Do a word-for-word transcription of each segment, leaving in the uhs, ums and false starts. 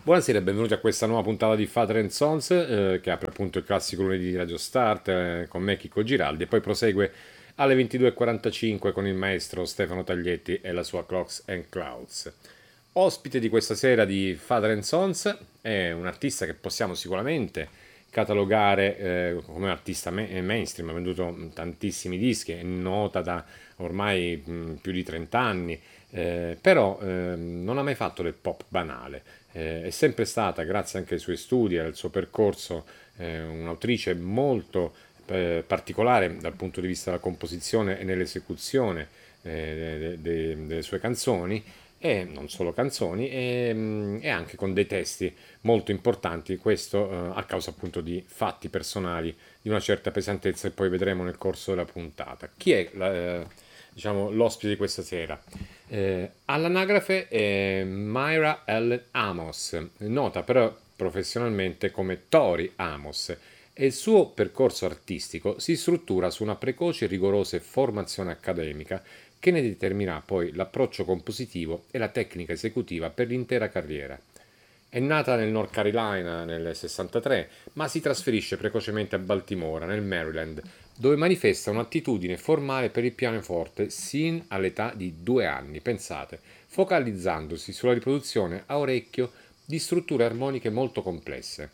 Buonasera e benvenuti a questa nuova puntata di Father and Sons, eh, che apre appunto il classico lunedì di Radio Start, eh, con me Chicco Giraldi, e poi prosegue alle ventidue e quarantacinque con il maestro Stefano Taglietti e la sua Clocks and Clouds. Ospite di questa sera di Father and Sons è un artista che possiamo sicuramente catalogare eh, come artista ma- mainstream, ha venduto tantissimi dischi, è nota da ormai mh, più di trenta anni, eh, però eh, non ha mai fatto del pop banale. Eh, è sempre stata, grazie anche ai suoi studi e al suo percorso, eh, un'autrice molto eh, particolare dal punto di vista della composizione e nell'esecuzione eh, de- de- delle sue canzoni, e non solo canzoni, e, mm, e anche con dei testi molto importanti, questo eh, a causa appunto di fatti personali di una certa pesantezza che poi vedremo nel corso della puntata. Chi è la, eh, diciamo, l'ospite di questa sera? Eh, all'anagrafe è Myra Ellen Amos, nota però professionalmente come Tori Amos, e il suo percorso artistico si struttura su una precoce e rigorosa formazione accademica che ne determinerà poi l'approccio compositivo e la tecnica esecutiva per l'intera carriera. È nata nel North Carolina nel sessantatré, ma si trasferisce precocemente a Baltimora, nel Maryland, dove manifesta un'attitudine formale per il pianoforte sin all'età di due anni, pensate, focalizzandosi sulla riproduzione a orecchio di strutture armoniche molto complesse.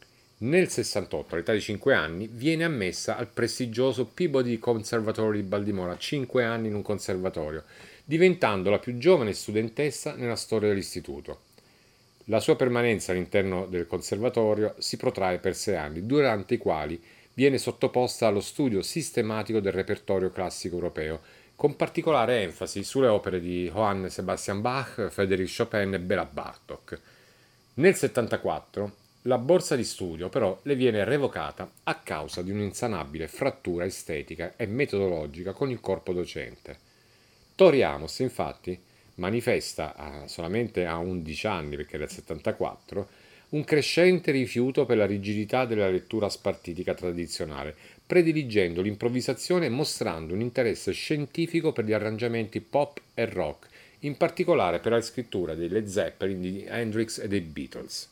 Nel sessantotto, all'età di cinque anni, viene ammessa al prestigioso Peabody Conservatory di Baltimora, cinque anni in un conservatorio, diventando la più giovane studentessa nella storia dell'istituto. La sua permanenza all'interno del conservatorio si protrae per sei anni, durante i quali viene sottoposta allo studio sistematico del repertorio classico europeo, con particolare enfasi sulle opere di Johann Sebastian Bach, Frédéric Chopin e Béla Bartók. Nel settantaquattro la borsa di studio però le viene revocata a causa di un'insanabile frattura estetica e metodologica con il corpo docente. Tori Amos, infatti, manifesta a- solamente a undici anni, perché è del settantaquattro, un crescente rifiuto per la rigidità della lettura spartitica tradizionale, prediligendo l'improvvisazione e mostrando un interesse scientifico per gli arrangiamenti pop e rock, in particolare per la scrittura dei Led Zeppelin, di Hendrix e dei Beatles.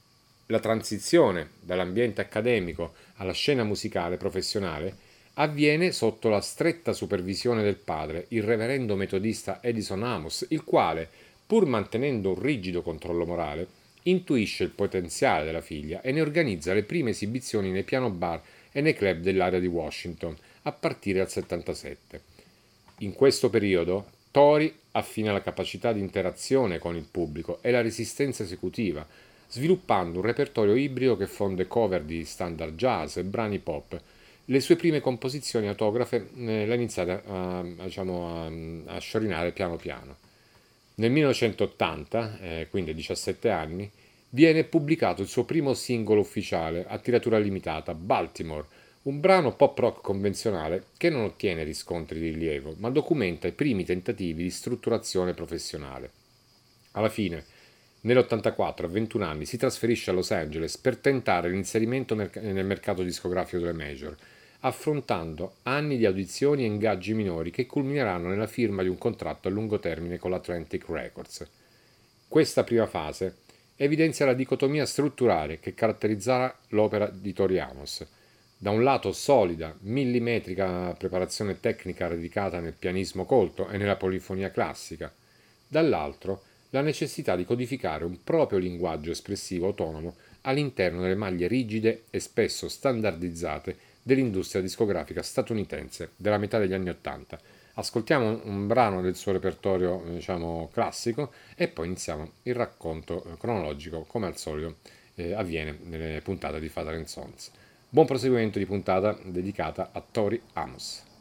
La transizione dall'ambiente accademico alla scena musicale professionale avviene sotto la stretta supervisione del padre, il reverendo metodista Edison Amos, il quale, pur mantenendo un rigido controllo morale, intuisce il potenziale della figlia e ne organizza le prime esibizioni nei piano bar e nei club dell'area di Washington, a partire dal settantasette. In questo periodo, Tori affina la capacità di interazione con il pubblico e la resistenza esecutiva, sviluppando un repertorio ibrido che fonde cover di standard jazz e brani pop. Le sue prime composizioni autografe eh, le ha iniziate a, a, diciamo, a, a sciorinare piano piano. Nel millenovecentottanta, eh, quindi a diciassette anni, viene pubblicato il suo primo singolo ufficiale a tiratura limitata, Baltimore, un brano pop rock convenzionale che non ottiene riscontri di rilievo, ma documenta i primi tentativi di strutturazione professionale. Alla fine, nell'ottantaquattro, a ventuno anni, si trasferisce a Los Angeles per tentare l'inserimento nel, nel mercato discografico delle major, affrontando anni di audizioni e ingaggi minori che culmineranno nella firma di un contratto a lungo termine con l'Atlantic Records. Questa prima fase evidenzia la dicotomia strutturale che caratterizzerà l'opera di Tori Amos. Da un lato solida, millimetrica preparazione tecnica radicata nel pianismo colto e nella polifonia classica, dall'altro la necessità di codificare un proprio linguaggio espressivo autonomo all'interno delle maglie rigide e spesso standardizzate dell'industria discografica statunitense della metà degli anni Ottanta. Ascoltiamo un brano del suo repertorio, diciamo, classico, e poi iniziamo il racconto cronologico, come al solito eh, avviene nelle puntate di Father and Sons. Buon proseguimento di puntata dedicata a Tori Amos.